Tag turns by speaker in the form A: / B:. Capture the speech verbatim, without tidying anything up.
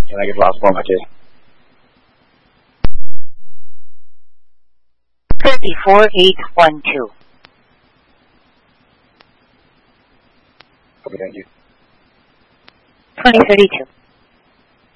A: Can I get the last four of my kid?
B: thirty-four eight one two.
A: Okay, thank you.
B: twenty thirty-two.